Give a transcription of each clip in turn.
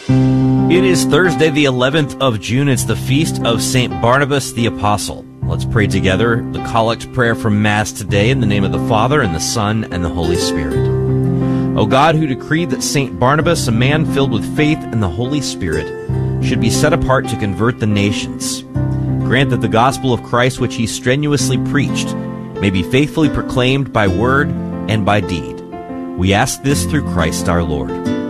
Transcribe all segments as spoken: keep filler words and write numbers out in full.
It is Thursday, the eleventh of June. It's the feast of Saint Barnabas the Apostle. Let's pray together the collect prayer from Mass today in the name of the Father, and the Son, and the Holy Spirit. O God, who decreed that Saint Barnabas, a man filled with faith and the Holy Spirit, should be set apart to convert the nations, grant that the gospel of Christ which he strenuously preached may be faithfully proclaimed by word and by deed. We ask this through Christ our Lord.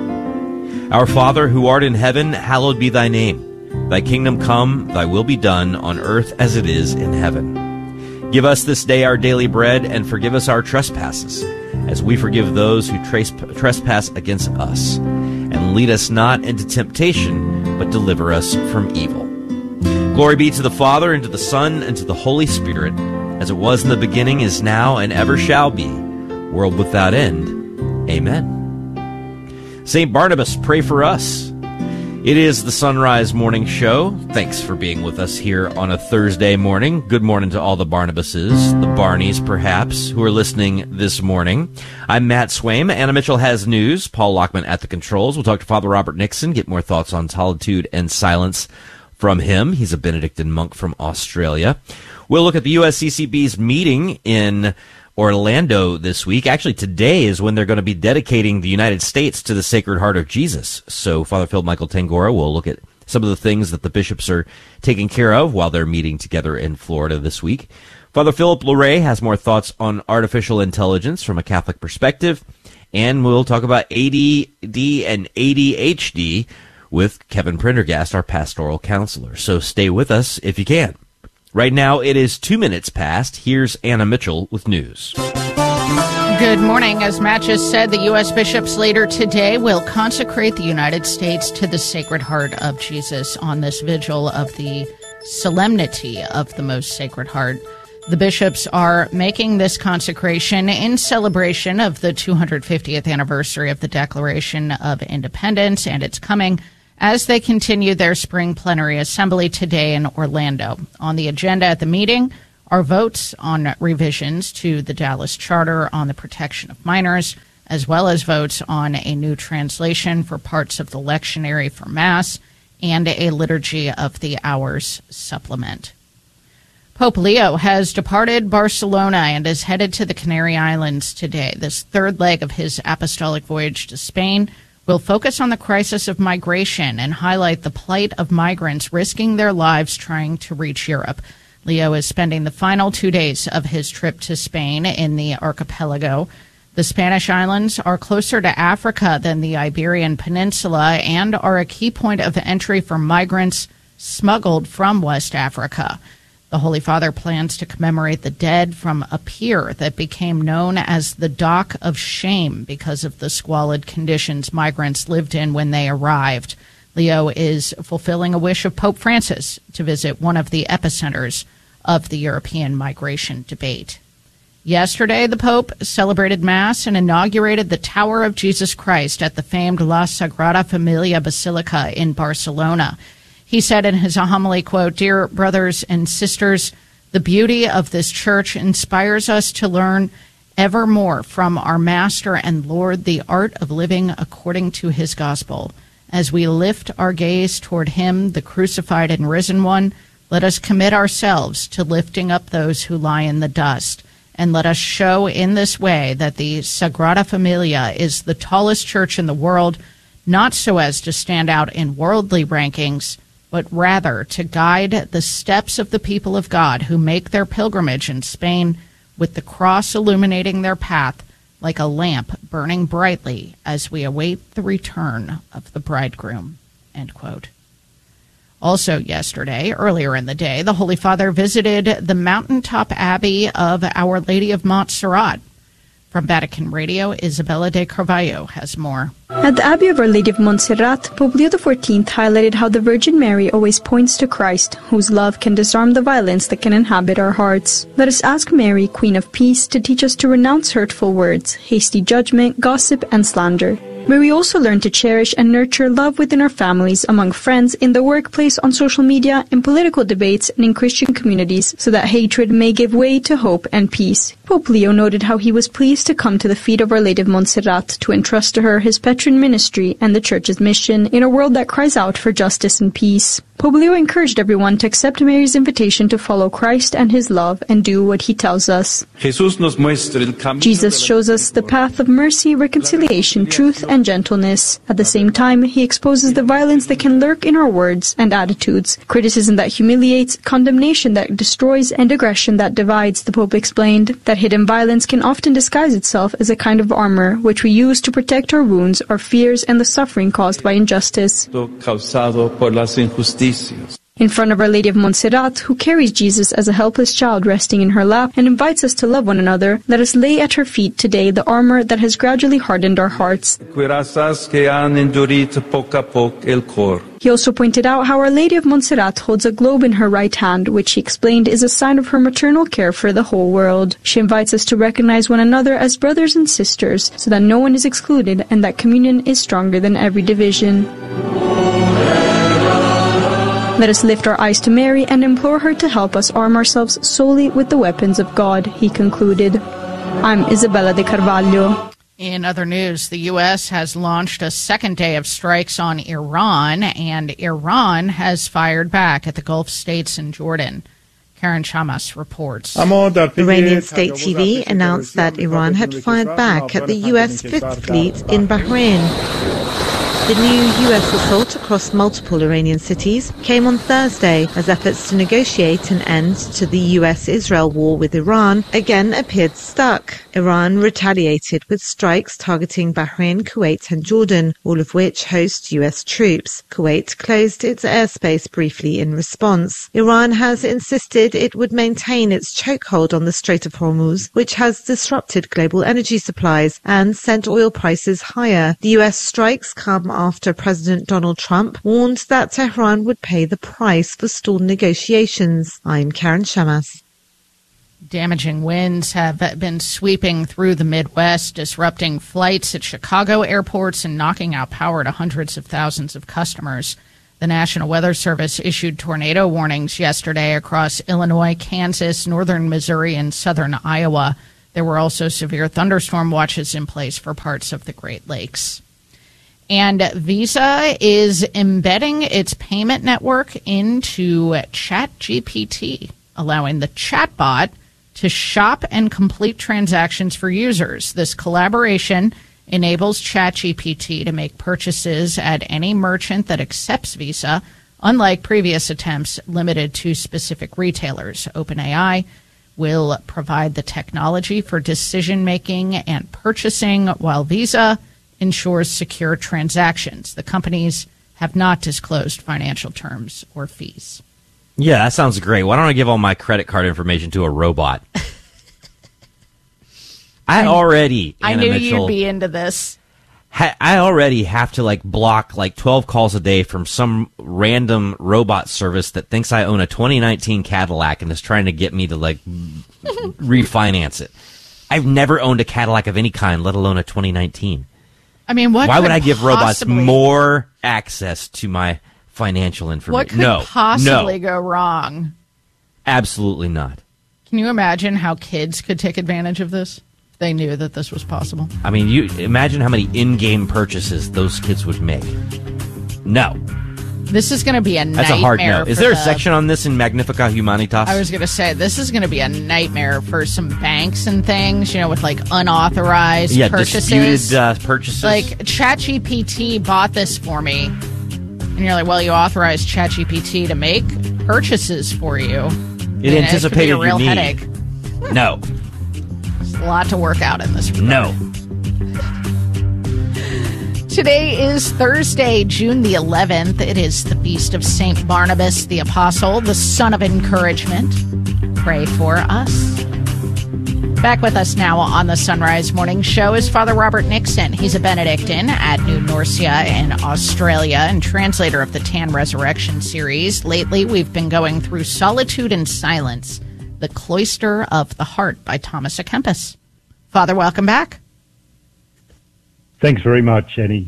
Our Father, who art in heaven, hallowed be thy name. Thy kingdom come, thy will be done, on earth as it is in heaven. Give us this day our daily bread, and forgive us our trespasses, as we forgive those who trespass against us. And lead us not into temptation, but deliver us from evil. Glory be to the Father, and to the Son, and to the Holy Spirit, as it was in the beginning, is now, and ever shall be, world without end. Amen. Saint Barnabas, pray for us. It is the Sunrise Morning Show. Thanks for being with us here on a Thursday morning. Good morning to all the Barnabases, the Barneys perhaps, who are listening this morning. I'm Matt Swaim. Anna Mitchell has news. Paul Lockman at the controls. We'll talk to Father Robert Nixon, get more thoughts on solitude and silence from him. He's a Benedictine monk from Australia. We'll look at the U S C C B's meeting in Orlando this week. Actually, today is when they're going to be dedicating the United States to the Sacred Heart of Jesus. So Father Philip Michael Tangora will look at some of the things that the bishops are taking care of while they're meeting together in Florida this week. Father Philip Luray has more thoughts on artificial intelligence from a Catholic perspective. And we'll talk about A D D and A D H D with Kevin Prendergast, our pastoral counselor. So stay with us if you can. Right now, it is two minutes past. Here's Anna Mitchell with news. Good morning. As Matt just said, the U S bishops later today will consecrate the United States to the Sacred Heart of Jesus on this vigil of the Solemnity of the Most Sacred Heart. The bishops are making this consecration in celebration of the two hundred fiftieth anniversary of the Declaration of Independence and its coming, as they continue their spring plenary assembly today in Orlando. On the agenda at the meeting are votes on revisions to the Dallas Charter on the protection of minors, as well as votes on a new translation for parts of the lectionary for Mass and a Liturgy of the Hours supplement. Pope Leo has departed Barcelona and is headed to the Canary Islands today. This third leg of his apostolic voyage to Spain will focus on the crisis of migration and highlight the plight of migrants risking their lives trying to reach Europe. Leo is spending the final two days of his trip to Spain in the archipelago. The Spanish islands are closer to Africa than the Iberian Peninsula and are a key point of entry for migrants smuggled from West Africa. The Holy Father plans to commemorate the dead from a pier that became known as the Dock of Shame because of the squalid conditions migrants lived in when they arrived. Leo is fulfilling a wish of Pope Francis to visit one of the epicenters of the European migration debate. Yesterday, the Pope celebrated Mass and inaugurated the Tower of Jesus Christ at the famed La Sagrada Familia Basilica in Barcelona. He said in his homily, quote, "Dear brothers and sisters, the beauty of this church inspires us to learn ever more from our Master and Lord the art of living according to his gospel. As we lift our gaze toward him, the crucified and risen one, let us commit ourselves to lifting up those who lie in the dust. And let us show in this way that the Sagrada Familia is the tallest church in the world, not so as to stand out in worldly rankings, but rather to guide the steps of the people of God who make their pilgrimage in Spain, with the cross illuminating their path like a lamp burning brightly as we await the return of the bridegroom," end quote. Also yesterday, earlier in the day, the Holy Father visited the mountaintop abbey of Our Lady of Montserrat. From Vatican Radio, Isabella de Carvalho has more. At the Abbey of Our Lady of Montserrat, Pope Leo the fourteenth highlighted how the Virgin Mary always points to Christ, whose love can disarm the violence that can inhabit our hearts. Let us ask Mary, Queen of Peace, to teach us to renounce hurtful words, hasty judgment, gossip, and slander. May we also learn to cherish and nurture love within our families, among friends, in the workplace, on social media, in political debates, and in Christian communities, so that hatred may give way to hope and peace. Pope Leo noted how he was pleased to come to the feet of Our Lady of Montserrat to entrust to her his patron ministry and the Church's mission in a world that cries out for justice and peace. Pope Leo encouraged everyone to accept Mary's invitation to follow Christ and his love and do what he tells us. Jesus shows us the path of mercy, reconciliation, truth, and gentleness. At the same time, he exposes the violence that can lurk in our words and attitudes, criticism that humiliates, condemnation that destroys, and aggression that divides. The Pope explained that hidden violence can often disguise itself as a kind of armor, which we use to protect our wounds, our fears, and the suffering caused by injustice. In front of Our Lady of Montserrat, who carries Jesus as a helpless child resting in her lap and invites us to love one another, let us lay at her feet today the armor that has gradually hardened our hearts. He also pointed out how Our Lady of Montserrat holds a globe in her right hand, which he explained is a sign of her maternal care for the whole world. She invites us to recognize one another as brothers and sisters, so that no one is excluded and that communion is stronger than every division. Let us lift our eyes to Mary and implore her to help us arm ourselves solely with the weapons of God, he concluded. I'm Isabella de Carvalho. In other news, the U S has launched a second day of strikes on Iran, and Iran has fired back at the Gulf states and Jordan. Karen Chamas reports. Iranian state T V announced that Iran had fired back at the U S Fifth Fleet in Bahrain. The new U S assault across multiple Iranian cities came on Thursday as efforts to negotiate an end to the U S Israel war with Iran again appeared stuck. Iran retaliated with strikes targeting Bahrain, Kuwait and Jordan, all of which host U S troops. Kuwait closed its airspace briefly in response. Iran has insisted it would maintain its chokehold on the Strait of Hormuz, which has disrupted global energy supplies and sent oil prices higher. The U S strikes come after President Donald Trump warned that Tehran would pay the price for stalled negotiations. I'm Karen Chamas. Damaging winds have been sweeping through the Midwest, disrupting flights at Chicago airports and knocking out power to hundreds of thousands of customers. The National Weather Service issued tornado warnings yesterday across Illinois, Kansas, northern Missouri, and southern Iowa. There were also severe thunderstorm watches in place for parts of the Great Lakes. And Visa is embedding its payment network into ChatGPT, allowing the chatbot to shop and complete transactions for users. This collaboration enables ChatGPT to make purchases at any merchant that accepts Visa, unlike previous attempts limited to specific retailers. OpenAI will provide the technology for decision-making and purchasing, while Visa ensures secure transactions. The companies have not disclosed financial terms or fees. Yeah, that sounds great. Why don't I give all my credit card information to a robot? I already, I Anna knew Mitchell, you'd be into this. Ha- I already have to like block like twelve calls a day from some random robot service that thinks I own a twenty nineteen Cadillac and is trying to get me to like refinance it. I've never owned a Cadillac of any kind, let alone a twenty nineteen. I mean, what Why could would I give possibly, robots more access to my financial information? What could no, possibly no, go wrong? absolutely not. Can you imagine how kids could take advantage of this? They knew that this was possible. I mean, you imagine how many in-game purchases those kids would make. No. This is going to be a nightmare. That's a hard no. Is for there a the, section on this in Magnificat Humanitas? I was going to say, this is going to be a nightmare for some banks and things, you know, with like unauthorized yeah, purchases. disputed uh, purchases. Like, ChatGPT bought this for me. And you're like, well, you authorized ChatGPT to make purchases for you. It And anticipated it could be a real your need. headache. No. There's a lot to work out in this regard. No. Today is Thursday, June the eleventh. It is the feast of Saint Barnabas the Apostle, the son of encouragement. Pray for us. Back with us now on the Sunrise Morning Show is Father Robert Nixon. He's a Benedictine at New Norcia in Australia and translator of the Tan Resurrection series. Lately, we've been going through Solitude and Silence, The Cloister of the Heart by Thomas à Kempis. Father, welcome back. Thanks very much, Annie.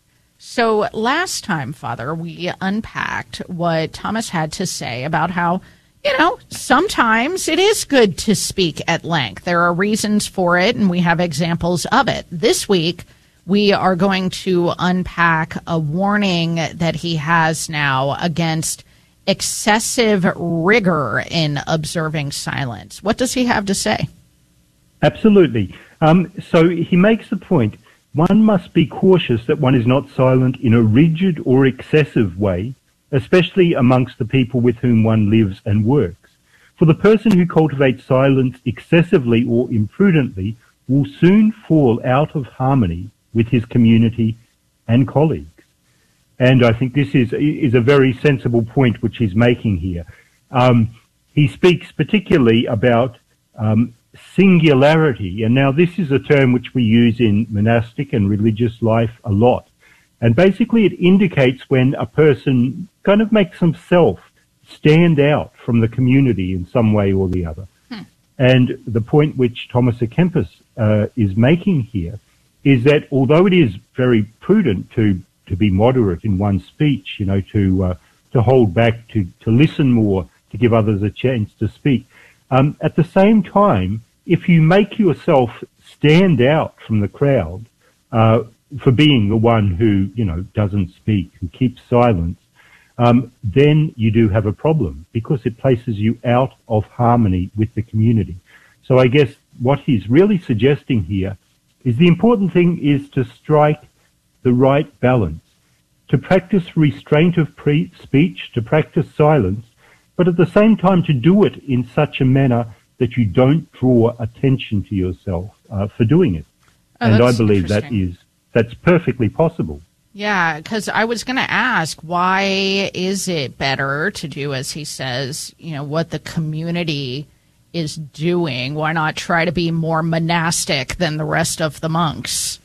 So last time, Father, we unpacked what Thomas had to say about how, you know, sometimes it is good to speak at length. There are reasons for it, and we have examples of it. This week, we are going to unpack a warning that he has now against excessive rigor in observing silence. What does he have to say? Absolutely. Um, so he makes the point, one must be cautious that one is not silent in a rigid or excessive way, especially amongst the people with whom one lives and works. For the person who cultivates silence excessively or imprudently will soon fall out of harmony with his community and colleagues. And I think this is is a very sensible point which he's making here. Um, he speaks particularly about um, singularity, and now this is a term which we use in monastic and religious life a lot. And basically it indicates when a person kind of makes himself stand out from the community in some way or the other. Hmm. And the point which Thomas à Kempis uh, is making here is that although it is very prudent to to be moderate in one's speech, you know, to uh, to hold back, to, to listen more, to give others a chance to speak. Um, at the same time, if you make yourself stand out from the crowd uh, for being the one who, you know, doesn't speak, who keeps silence, um, then you do have a problem because it places you out of harmony with the community. So I guess what he's really suggesting here is the important thing is to strike the right balance, to practice restraint of pre- speech, to practice silence, but at the same time to do it in such a manner that you don't draw attention to yourself uh, for doing it. Oh, and I believe that is that's perfectly possible. Yeah, because I was going to ask, why is it better to do, as he says, you know, what the community is doing? Why not try to be more monastic than the rest of the monks?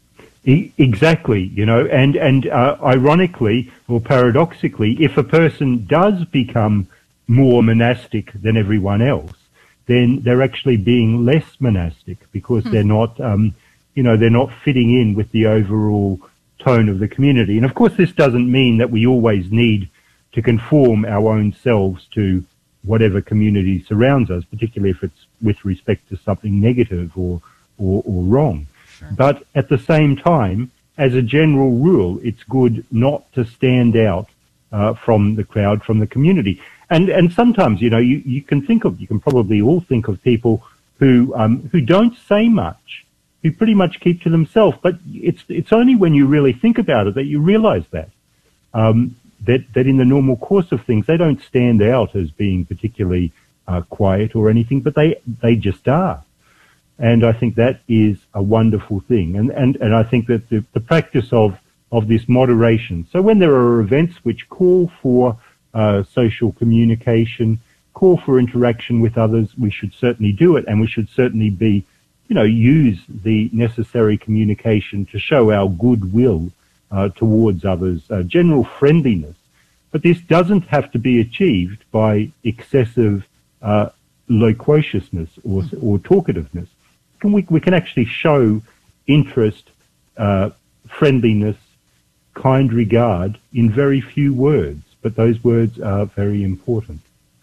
Exactly, you know, and, and uh, ironically or paradoxically, if a person does become more monastic than everyone else, then they're actually being less monastic because hmm. they're not, um, you know, they're not fitting in with the overall tone of the community. And of course, this doesn't mean that we always need to conform our own selves to whatever community surrounds us, particularly if it's with respect to something negative or, or, or wrong. Sure. But at the same time, as a general rule, it's good not to stand out uh, from the crowd, from the community. And and sometimes, you know, you, you can think of, you can probably all think of people who um, who don't say much, who pretty much keep to themselves. But it's it's only when you really think about it that you realize that um, that that in the normal course of things, they don't stand out as being particularly uh, quiet or anything, but they they just are. And I think that is a wonderful thing. And, and, and I think that the, the practice of, of this moderation. So when there are events which call for uh, social communication, call for interaction with others, we should certainly do it. And we should certainly be, you know, use the necessary communication to show our goodwill uh, towards others, uh, general friendliness. But this doesn't have to be achieved by excessive uh, loquaciousness or, or talkativeness. Can we, we can actually show interest, uh, friendliness, kind regard in very few words, but those words are very important.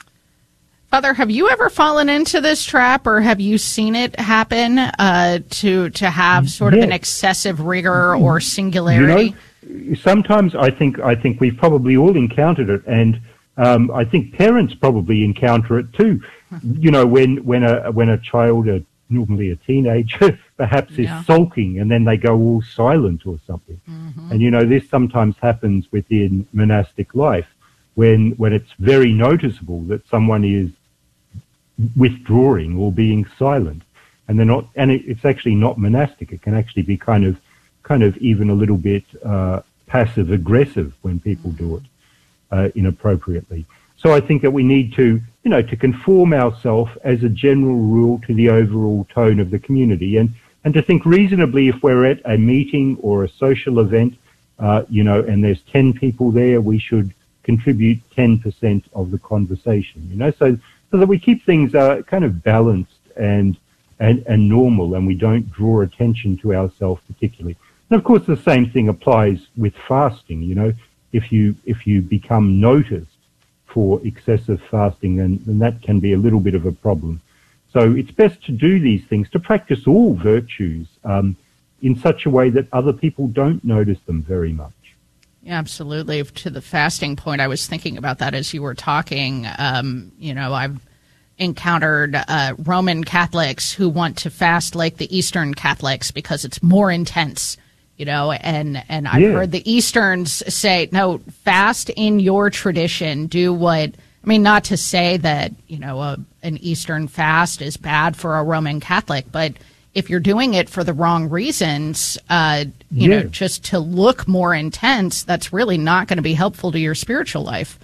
Father, have you ever fallen into this trap, or have you seen it happen uh, to to have sort yes. of an excessive rigor or singularity? You know, sometimes I think I think we've probably all encountered it, and um, I think parents probably encounter it too. You know, when when a when a child, a, normally a teenager, perhaps is yeah. sulking, and then they go all silent or something. Mm-hmm. And you know, this sometimes happens within monastic life, when when it's very noticeable that someone is withdrawing or being silent, and they're not, and it, it's actually not monastic. It can actually be kind of, kind of even a little bit uh, passive aggressive when people do it uh, inappropriately. So I think that we need to, you know, to conform ourselves as a general rule to the overall tone of the community, and and to think reasonably if we're at a meeting or a social event, uh, you know, and there's ten people there, we should contribute ten percent of the conversation, you know, so. So that we keep things uh, kind of balanced and, and and normal, and we don't draw attention to ourselves particularly. And of course, the same thing applies with fasting. You know, if you if you become noticed for excessive fasting, then, then that can be a little bit of a problem. So it's best to do these things, to practice all virtues um, in such a way that other people don't notice them very much. Yeah, absolutely. To the fasting point, I was thinking about that as you were talking. Um, you know, I've encountered uh, Roman Catholics who want to fast like the Eastern Catholics because it's more intense, you know, and, and I've yeah. heard the Easterns say, no, fast in your tradition, do what, I mean, not to say that, you know, a, an Eastern fast is bad for a Roman Catholic, but if you're doing it for the wrong reasons, uh, you yeah. know, just to look more intense, that's really not going to be helpful to your spiritual life.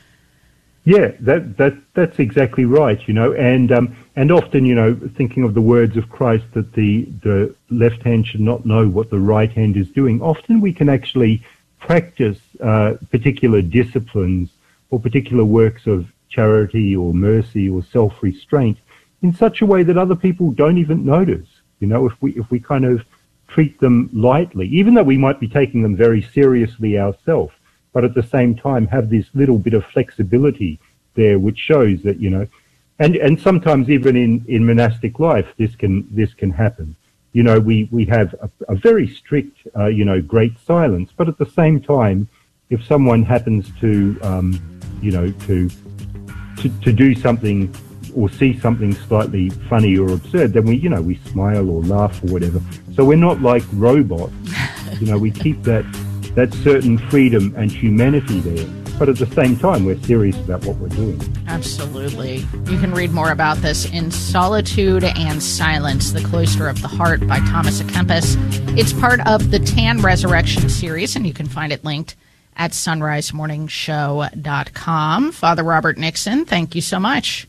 Yeah, that that that's exactly right, you know, and um, and often, you know, thinking of the words of Christ that the the left hand should not know what the right hand is doing. Often we can actually practice uh, particular disciplines or particular works of charity or mercy or self-restraint in such a way that other people don't even notice. You know, if we if we kind of treat them lightly, even though we might be taking them very seriously ourselves, but at the same time have this little bit of flexibility there, which shows that, you know, and, and sometimes even in, in monastic life, this can, this can happen. You know, we, we have a, a very strict, uh, you know, great silence, but at the same time, if someone happens to, um, you know, to, to, to do something or see something slightly funny or absurd, then we, you know, we smile or laugh or whatever. So we're not like robots. You know, we keep that, that certain freedom and humanity there. But at the same time, we're serious about what we're doing. Absolutely. You can read more about this in Solitude and Silence, The Cloister of the Heart by Thomas à Kempis. It's part of the Tan Resurrection series, and you can find it linked at sunrise morning show dot com. Father Robert Nixon, thank you so much.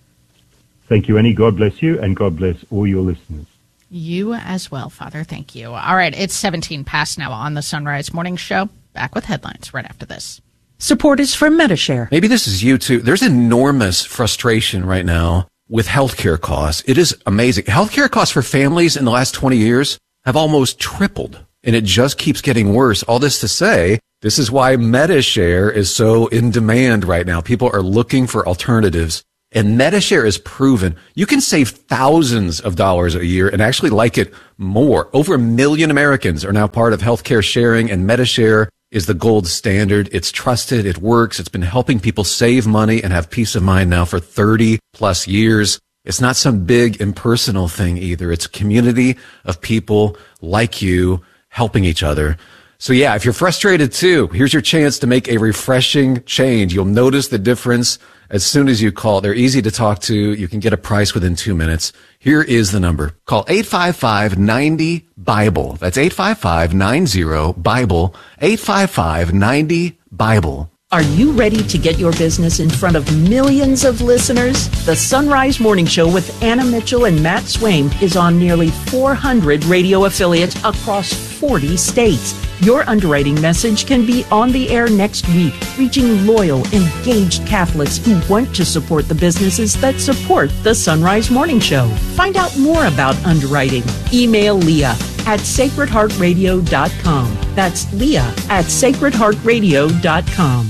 Thank you, Annie. God bless you, and God bless all your listeners. You as well, Father. Thank you. All right, it's seventeen past now on the Sunrise Morning Show. Back with headlines right after this. Support is from Medi-Share. Maybe this is you too. There's enormous frustration right now with healthcare costs. It is amazing. Healthcare costs for families in the last twenty years have almost tripled, and it just keeps getting worse. All this to say, this is why Medi-Share is so in demand right now. People are looking for alternatives. And Medi-Share is proven you can save thousands of dollars a year and actually like it more. Over a million Americans are now part of healthcare sharing, and Medi-Share is the gold standard. It's trusted. It works. It's been helping people save money and have peace of mind now for thirty plus years. It's not some big impersonal thing either. It's a community of people like you helping each other. So yeah, if you're frustrated too, here's your chance to make a refreshing change. You'll notice the difference as soon as you call. They're easy to talk to. You can get a price within two minutes. Here is the number. Call eight five five, nine zero, BIBLE. That's eight five five, nine zero, BIBLE. eight five five, nine zero, BIBLE. Are you ready to get your business in front of millions of listeners? The Sunrise Morning Show with Anna Mitchell and Matt Swaim is on nearly four hundred radio affiliates across forty states. Your underwriting message can be on the air next week, reaching loyal, engaged Catholics who want to support the businesses that support the Sunrise Morning Show. Find out more about underwriting. Email Leah at sacred heart radio dot com. That's Leah at sacred heart radio dot com.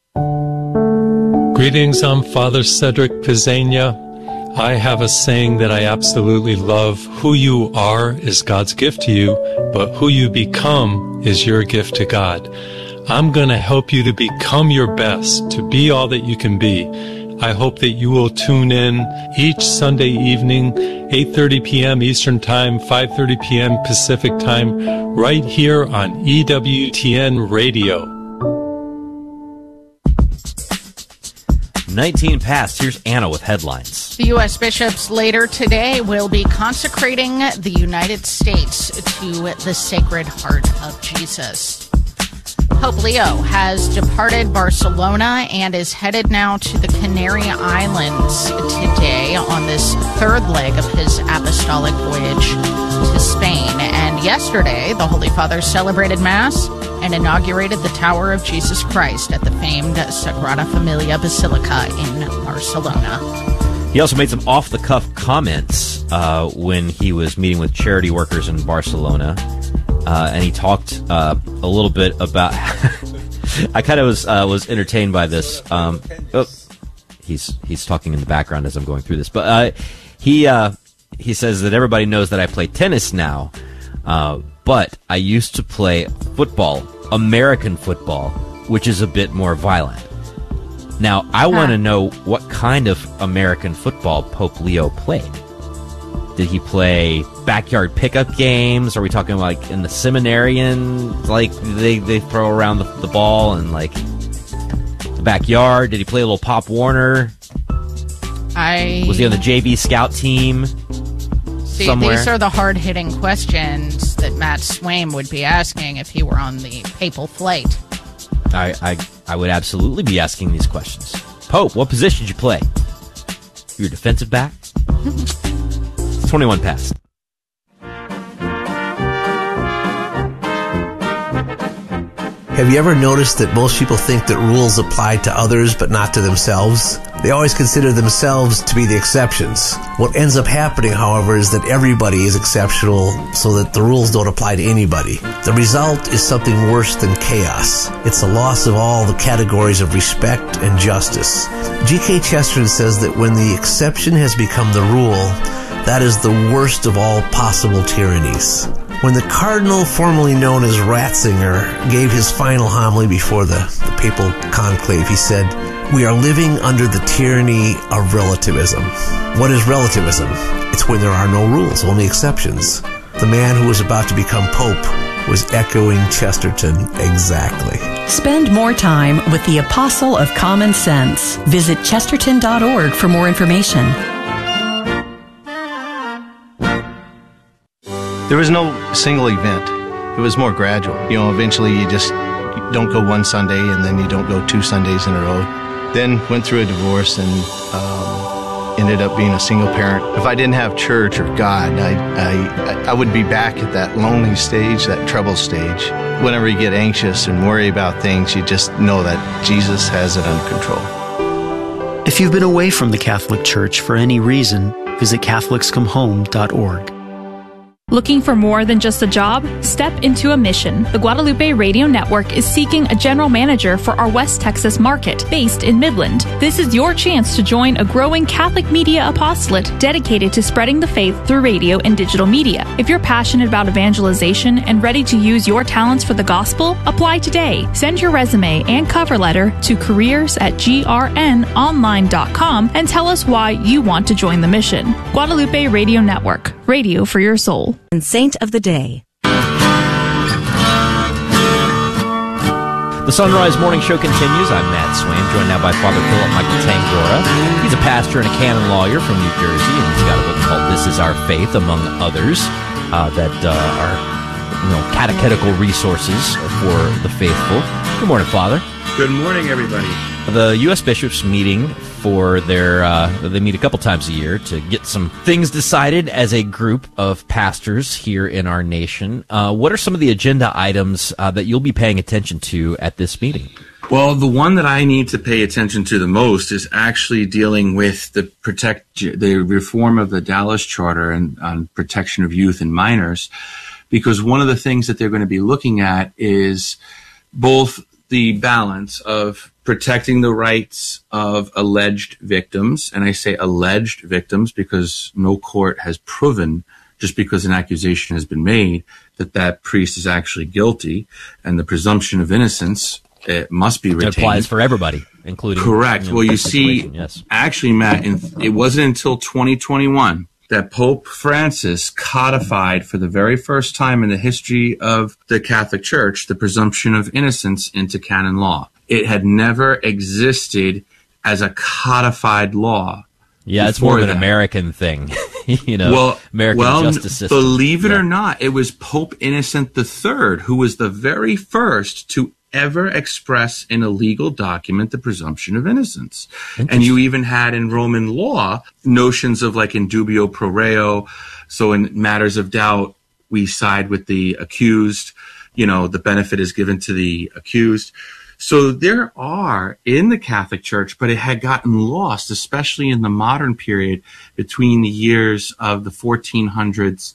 Greetings, I'm Father Cedric Pizzania. I have a saying that I absolutely love. Who you are is God's gift to you, but who you become is your gift to God. I'm going to help you to become your best, to be all that you can be. I hope that you will tune in each Sunday evening, eight thirty p.m. Eastern Time, five thirty p.m. Pacific Time, right here on E W T N Radio. nineteen past. Here's Anna with headlines. The U S bishops later today will be consecrating the United States to the Sacred Heart of Jesus. Pope Leo has departed Barcelona and is headed now to the Canary Islands today on this third leg of his apostolic voyage to Spain. And yesterday, the Holy Father celebrated Mass and inaugurated the Tower of Jesus Christ at the famed Sagrada Familia Basilica in Barcelona. He also made some off-the-cuff comments uh, when he was meeting with charity workers in Barcelona. uh, and he talked uh, a little bit about. I kind of was uh, was entertained by this. Um, oh, he's he's talking in the background as I'm going through this, but uh, he uh, he says that everybody knows that I play tennis now, uh, but I used to play football, American football, which is a bit more violent. Now, I huh. want to know what kind of American football Pope Leo played. Did he play backyard pickup games? Are we talking like in the seminarian, like they, they throw around the, the ball and like the backyard? Did he play a little Pop Warner? I Was he on the J V scout team See, somewhere? These are the hard-hitting questions that Matt Swaim would be asking if he were on the papal flight. I, I, I would absolutely be asking these questions. Pope, what position did you play? You're a defensive back? twenty-one past. Have you ever noticed that most people think that rules apply to others but not to themselves? They always consider themselves to be the exceptions. What ends up happening, however, is that everybody is exceptional so that the rules don't apply to anybody. The result is something worse than chaos. It's a loss of all the categories of respect and justice. G K Chesterton says that when the exception has become the rule, that is the worst of all possible tyrannies. When the cardinal formerly known as Ratzinger gave his final homily before the, the papal conclave, he said, "We are living under the tyranny of relativism." What is relativism? It's when there are no rules, only exceptions. The man who was about to become pope was echoing Chesterton exactly. Spend more time with the Apostle of Common Sense. Visit chesterton dot org for more information. There was no single event. It was more gradual. You know, eventually you just you don't go one Sunday and then you don't go two Sundays in a row. Then went through a divorce and um, ended up being a single parent. If I didn't have church or God, I, I, I would be back at that lonely stage, that trouble stage. Whenever you get anxious and worry about things, you just know that Jesus has it under control. If you've been away from the Catholic Church for any reason, visit catholics come home dot org. Looking for more than just a job? Step into a mission. The Guadalupe Radio Network is seeking a general manager for our West Texas market, based in Midland. This is your chance to join a growing Catholic media apostolate dedicated to spreading the faith through radio and digital media. If you're passionate about evangelization and ready to use your talents for the gospel, apply today. Send your resume and cover letter to careers at g r n online dot com and tell us why you want to join the mission. Guadalupe Radio Network. Radio for your soul. And Saint of the Day. The Sunrise Morning Show continues. I'm Matt Swaim, joined now by Father Philip Michael Tangora. He's a pastor and a canon lawyer from New Jersey, and he's got a book called This Is Our Faith, among others, uh, that uh, are you know, catechetical resources for the faithful. Good morning, Father. Good morning, everybody. The U S bishops meeting for their, uh, they meet a couple times a year to get some things decided as a group of pastors here in our nation. Uh, what are some of the agenda items uh, that you'll be paying attention to at this meeting? Well, the one that I need to pay attention to the most is actually dealing with the protect, the reform of the Dallas Charter and on protection of youth and minors, because one of the things that they're going to be looking at is both the balance of protecting the rights of alleged victims, and I say alleged victims because no court has proven, just because an accusation has been made, that that priest is actually guilty, and the presumption of innocence, it must be retained. It applies for everybody, including... Correct. You know, well, you see, yes. Actually, Matt, in, it wasn't until twenty twenty-one that Pope Francis codified for the very first time in the history of the Catholic Church the presumption of innocence into canon law. It had never existed as a codified law. Yeah, it's more of an American thing, you know, well, American well, justice system. Believe it yeah. or not, it was Pope Innocent the Third who was the very first to ever express in a legal document the presumption of innocence. And you even had in Roman law notions of like in dubio pro reo. So in matters of doubt, we side with the accused, you know, the benefit is given to the accused. So there are in the Catholic Church, but it had gotten lost, especially in the modern period between the years of the fourteen hundreds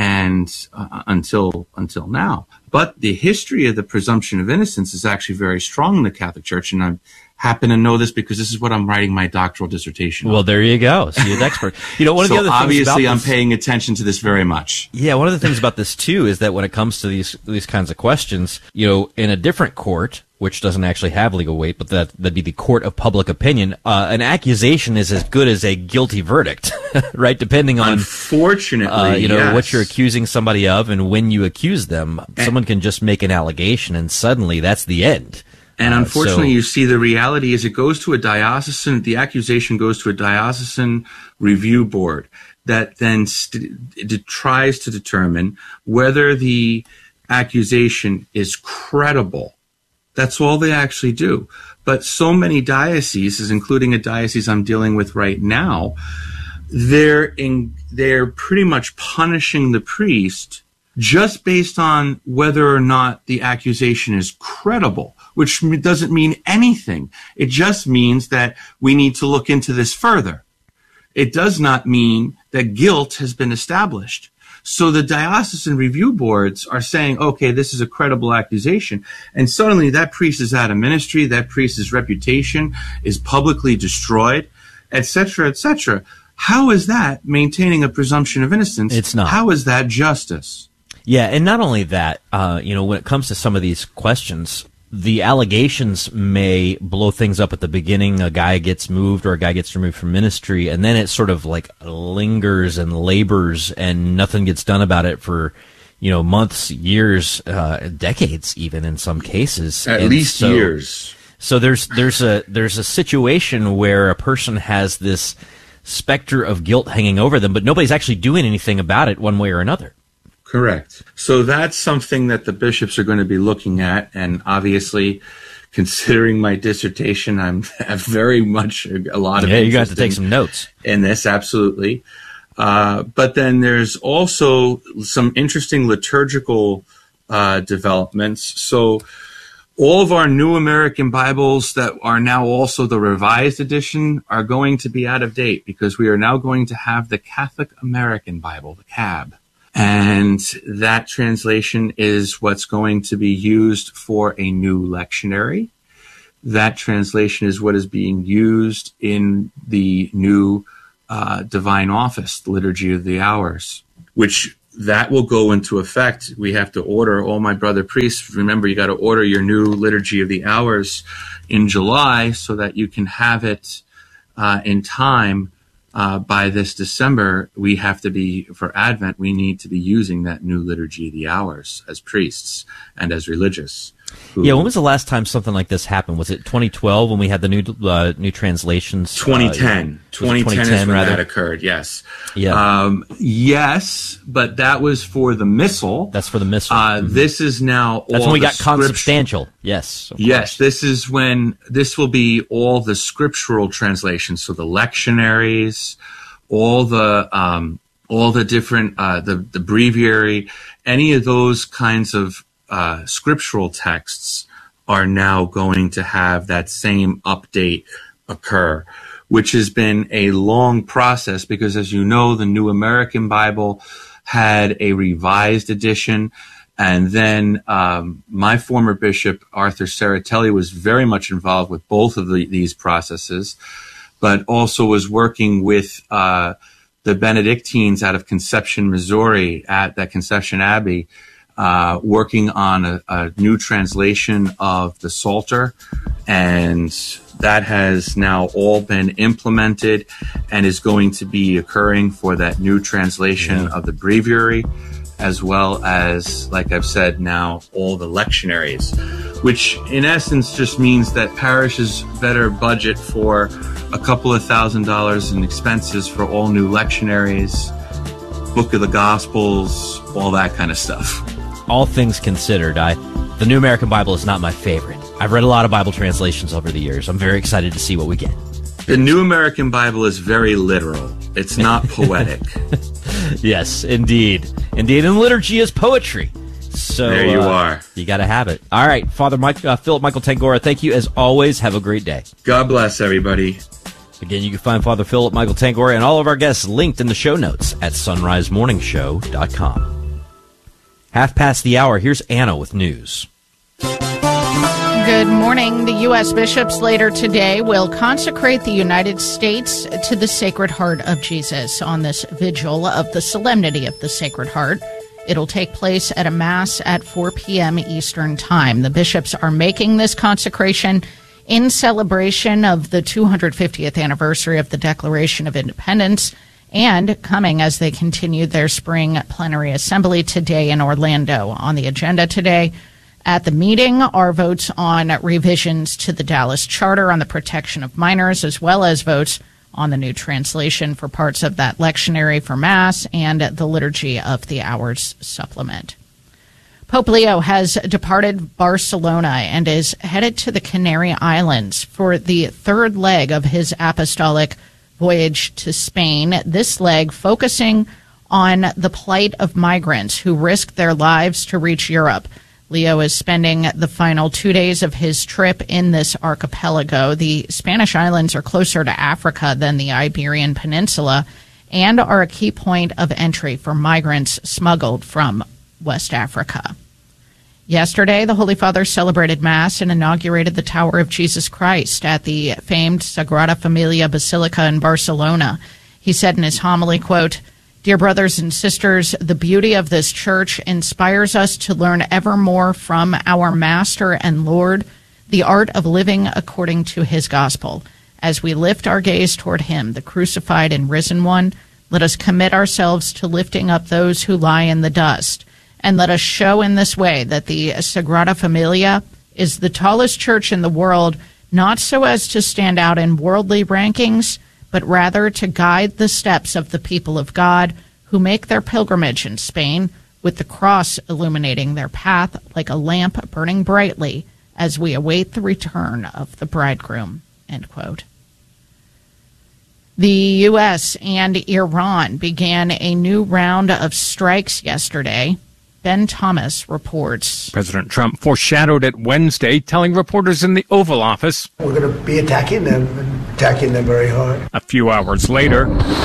and uh, until until now. But the history of the presumption of innocence is actually very strong in the Catholic Church, and I happen to know this because this is what I'm writing my doctoral dissertation on. Well, there you go. So you're an expert. You know, one of so the other things obviously about I'm this, paying attention to this very much. Yeah, one of the things about this too is that when it comes to these these kinds of questions, you know, in a different court, which doesn't actually have legal weight, but that that'd be the court of public opinion, uh, an accusation is as good as a guilty verdict, right? Depending on, unfortunately, uh, you know, yes. what you're accusing somebody of and when you accuse them. And someone can just make an allegation and suddenly that's the end. And unfortunately, uh, so, you see, the reality is it goes to a diocesan, the accusation goes to a diocesan review board that then st- it tries to determine whether the accusation is credible. That's all they actually do. But so many dioceses, including a diocese I'm dealing with right now, they're in, they're pretty much punishing the priest just based on whether or not the accusation is credible, which doesn't mean anything. It just means that we need to look into this further. It does not mean that guilt has been established. So the diocesan review boards are saying, okay, this is a credible accusation. And suddenly that priest is out of ministry, that priest's reputation is publicly destroyed, et cetera, et cetera. How is that maintaining a presumption of innocence? It's not. How is that justice? Yeah, and not only that, uh, you know, when it comes to some of these questions, the allegations may blow things up at the beginning. A guy gets moved or a guy gets removed from ministry, and then it sort of like lingers and labors, and nothing gets done about it for, you know, months, years, uh, decades, even in some cases. At and least so, years. So there's there's a there's a situation where a person has this specter of guilt hanging over them, but nobody's actually doing anything about it one way or another. Correct. So that's something that the bishops are going to be looking at, and obviously, considering my dissertation, I'm have very much a, a lot of yeah. You got to interest take in, some notes in this, absolutely. Uh, but then there's also some interesting liturgical uh, developments. So all of our New American Bibles that are now also the Revised Edition are going to be out of date because we are now going to have the Catholic American Bible, the C A B. And that translation is what's going to be used for a new lectionary. That translation is what is being used in the new uh, Divine Office, the Liturgy of the Hours, which that will go into effect. We have to order, all my brother priests, remember you got to order your new Liturgy of the Hours in July so that you can have it uh, in time. Uh, by this December, we have to be, for Advent, we need to be using that new Liturgy of the Hours as priests and as religious. Who, yeah, when was the last time something like this happened? Was it twenty twelve when we had the new uh, new translations? twenty ten. Uh, twenty ten, twenty ten is when rather? that occurred, yes. Yeah. Um, yes, but that was for the Missal. That's for the Missal. Uh, mm-hmm. This is now all That's when we got scripture- consubstantial. Yes. Yes, this is when, this will be all the scriptural translations. So the lectionaries, all the, um, all the different, uh, the, the breviary, any of those kinds of Uh, scriptural texts are now going to have that same update occur, which has been a long process because, as you know, the New American Bible had a revised edition. And then um, my former bishop, Arthur Serratelli, was very much involved with both of the, these processes, but also was working with uh, the Benedictines out of Conception, Missouri, at that Conception Abbey, Uh, working on a, a new translation of the Psalter, and that has now all been implemented and is going to be occurring for that new translation yeah. of the Breviary, as well as, like I've said now, all the lectionaries, which in essence just means that parishes better budget for a couple of thousand dollars in expenses for all new lectionaries, Book of the Gospels, all that kind of stuff. All things considered, I the New American Bible is not my favorite. I've read a lot of Bible translations over the years. I'm very excited to see what we get. The New American Bible is very literal. It's not poetic. Yes, indeed. Indeed, and liturgy is poetry. So there you uh, are. You got to have it. All right, Father Mike, uh, Philip Michael Tangora, thank you as always. Have a great day. God bless everybody. Again, you can find Father Philip Michael Tangora and all of our guests linked in the show notes at sunrise morning show dot com. Half past the hour, here's Anna with news. Good morning. The U S bishops later today will consecrate the United States to the Sacred Heart of Jesus on this vigil of the Solemnity of the Sacred Heart. It'll take place at a Mass at four p.m. Eastern Time. The bishops are making this consecration in celebration of the two hundred fiftieth anniversary of the Declaration of Independence and coming as they continue their spring plenary assembly today in Orlando. On the agenda today at the meeting are votes on revisions to the Dallas Charter on the protection of minors, as well as votes on the new translation for parts of that lectionary for Mass and the Liturgy of the Hours supplement. Pope Leo has departed Barcelona and is headed to the Canary Islands for the third leg of his apostolic voyage to Spain, this leg focusing on the plight of migrants who risk their lives to reach Europe. Leo is spending the final two days of his trip in this archipelago. The Spanish islands are closer to Africa than the Iberian Peninsula and are a key point of entry for migrants smuggled from West Africa. Yesterday, the Holy Father celebrated Mass and inaugurated the Tower of Jesus Christ at the famed Sagrada Familia Basilica in Barcelona. He said in his homily, quote, "Dear brothers and sisters, the beauty of this church inspires us to learn ever more from our Master and Lord, the art of living according to his gospel. As we lift our gaze toward him, the crucified and risen one, let us commit ourselves to lifting up those who lie in the dust. And let us show in this way that the Sagrada Familia is the tallest church in the world, not so as to stand out in worldly rankings, but rather to guide the steps of the people of God who make their pilgrimage in Spain, with the cross illuminating their path like a lamp burning brightly as we await the return of the bridegroom." End quote. The U S and Iran began a new round of strikes yesterday. Ben Thomas reports. President Trump foreshadowed it Wednesday, telling reporters in the Oval Office, "We're going to be attacking them, and attacking them very hard." A few hours later,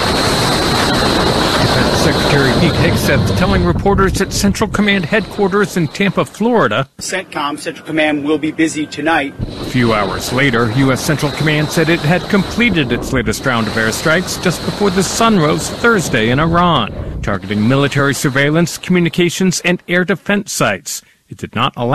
Defense Secretary Pete Hegseth telling reporters at Central Command headquarters in Tampa, Florida, CENTCOM, Central Command, will be busy tonight. A few hours later, U S Central Command said it had completed its latest round of airstrikes just before the sun rose Thursday in Iran, targeting military surveillance, communications, and air defense sites. It did not allow